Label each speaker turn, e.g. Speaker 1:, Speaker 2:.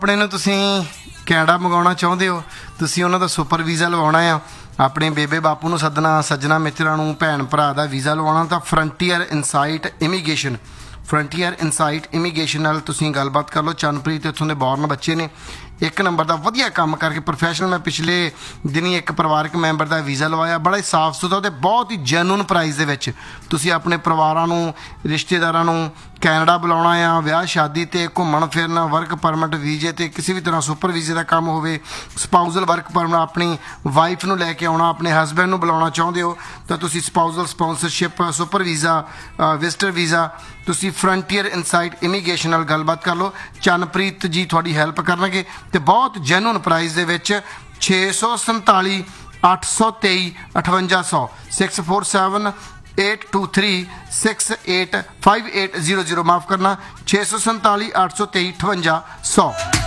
Speaker 1: ਆਪਣੇ ਨੂੰ ਤੁਸੀਂ ਕੈਨੇਡਾ ਮੰਗਾਉਣਾ ਚਾਹੁੰਦੇ ਹੋ, ਤੁਸੀਂ ਉਹਨਾਂ ਦਾ ਸੁਪਰ ਵੀਜ਼ਾ ਲਵਾਉਣਾ ਆ, ਆਪਣੇ ਬੇਬੇ ਬਾਪੂ ਨੂੰ ਸੱਦਣਾ, ਸੱਜਣਾ ਮਿੱਤਰਾਂ ਨੂੰ, ਭੈਣ ਭਰਾ ਦਾ ਵੀਜ਼ਾ ਲਵਾਉਣਾ ਤਾਂ ਫਰੰਟੀਅਰ ਇਨਸਾਈਟ ਇਮੀਗ੍ਰੇਸ਼ਨ ਨਾਲ ਤੁਸੀਂ ਗੱਲਬਾਤ ਕਰ ਲਓ। ਚੰਨਪ੍ਰੀਤ ਇੱਥੋਂ ਦੇ ਬੌਰਨ ਬੱਚੇ ਨੇ, ਇੱਕ ਨੰਬਰ ਦਾ ਵਧੀਆ ਕੰਮ ਕਰਕੇ ਪ੍ਰੋਫੈਸ਼ਨਲ। ਮੈਂ ਪਿਛਲੇ ਦਿਨੀ ਇੱਕ ਪਰਿਵਾਰਕ ਮੈਂਬਰ ਦਾ ਵੀਜ਼ਾ ਲਵਾਇਆ, ਬੜਾ ਹੀ ਸਾਫ਼ ਸੁਥਰਾ ਅਤੇ ਬਹੁਤ ਹੀ ਜੈਨੂਨ ਪ੍ਰਾਈਸ ਦੇ ਵਿੱਚ। ਤੁਸੀਂ ਆਪਣੇ ਪਰਿਵਾਰਾਂ ਨੂੰ, ਰਿਸ਼ਤੇਦਾਰਾਂ ਨੂੰ ਕੈਨੇਡਾ ਬੁਲਾਉਣਾ ਆ, ਵਿਆਹ ਸ਼ਾਦੀ 'ਤੇ, ਘੁੰਮਣ ਫਿਰਨ, ਵਰਕ ਪਰਮਿਟ ਵੀਜ਼ੇ 'ਤੇ, ਕਿਸੇ ਵੀ ਤਰ੍ਹਾਂ ਸੁਪਰ ਵੀਜ਼ੇ ਦਾ ਕੰਮ ਹੋਵੇ, ਸਪਾਊਜ਼ਲ ਵਰਕ ਪਰਮਿਟ, ਆਪਣੀ ਵਾਈਫ ਨੂੰ ਲੈ ਕੇ ਆਉਣਾ, ਆਪਣੇ ਹਸਬੈਂਡ ਨੂੰ ਬੁਲਾਉਣਾ ਚਾਹੁੰਦੇ ਹੋ ਤਾਂ ਤੁਸੀਂ ਸਪਾਊਜ਼ਲ sponsorship, super visa, visitor visa, ਤੁਸੀਂ ਫਰੰਟੀਅਰ ਇਨਸਾਈਟ ਇਮੀਗ੍ਰੇਸ਼ਨ ਨਾਲ ਗੱਲਬਾਤ ਕਰ ਲਓ। ਚੰਨਪ੍ਰੀਤ ਜੀ ਤੁਹਾਡੀ ਹੈਲਪ ਕਰਨਗੇ ਅਤੇ ਬਹੁਤ ਜੈਨੂਨ ਪ੍ਰਾਈਸ ਦੇ ਵਿੱਚ 647 823 5800 647 823 685800 ਮਾਫ਼ ਕਰਨਾ 647 823 5800।